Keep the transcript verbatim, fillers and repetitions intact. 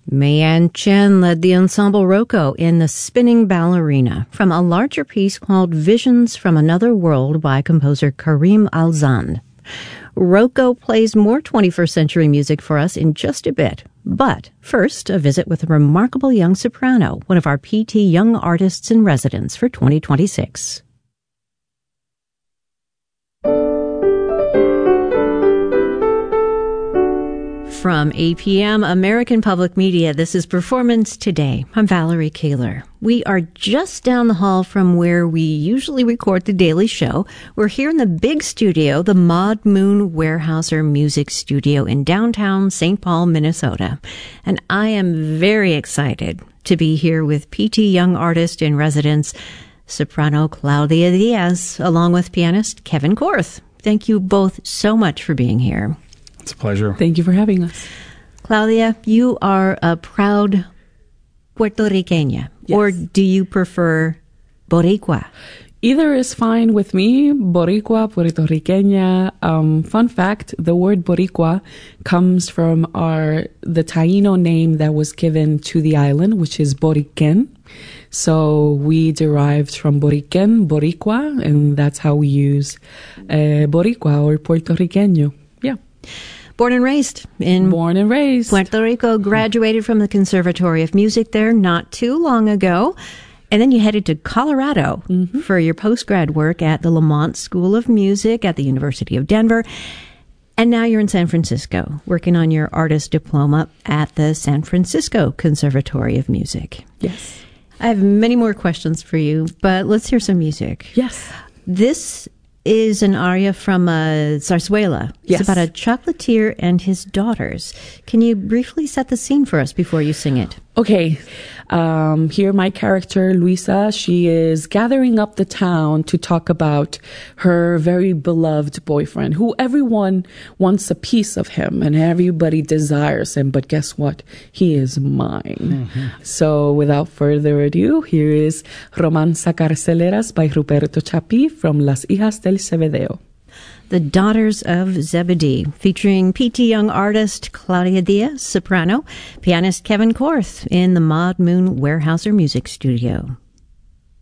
Mayan Chen led the ensemble Rocco in The Spinning Ballerina from a larger piece called Visions from Another World by composer Karim Alzand. Rocco plays more twenty-first century music for us in just a bit. But first, a visit with a remarkable young soprano, one of our P T Young Artists in Residence for twenty twenty-six. From A P M American Public Media, this is Performance Today. I'm Valerie Kaler. We are just down the hall from where we usually record the Daily Show. We're here in the big studio, the Maud Moon Weyerhaeuser Music Studio in downtown Saint Paul, Minnesota. And I am very excited to be here with P T Young Artist in Residence, soprano Claudia Diaz, along with pianist Kevin Korth. Thank you both so much for being here. It's a pleasure. Thank you for having us. Claudia, you are a proud Puerto Riqueña, yes. Or do you prefer Boricua? Either is fine with me. Boricua, Puerto Riqueña. Um, fun fact, the word Boricua comes from our the Taíno name that was given to the island, which is Boriquen. So we derived from Boriquen, Boricua, and that's how we use uh, Boricua or Puerto Riqueño. Yeah. Born and raised in Born and raised. Puerto Rico, graduated from the Conservatory of Music there not too long ago. And then you headed to Colorado mm-hmm. for your postgrad work at the Lamont School of Music at the University of Denver. And now you're in San Francisco, working on your artist diploma at the San Francisco Conservatory of Music. Yes. I have many more questions for you, but let's hear some music. Yes. This is an aria from a zarzuela. Yes. It's about a chocolatier and his daughters. Can you briefly set the scene for us before you sing it? Okay. Um, here, my character, Luisa, she is gathering up the town to talk about her very beloved boyfriend, who everyone wants a piece of him and everybody desires him. But guess what? He is mine. Mm-hmm. So without further ado, here is Romanza Carceleras by Ruperto Chapí from Las Hijas del Zebedeo. The Daughters of Zebedee, featuring P T Young artist Claudia Diaz, soprano, pianist Kevin Korth in the Maud Moon Weyerhaeuser Music Studio.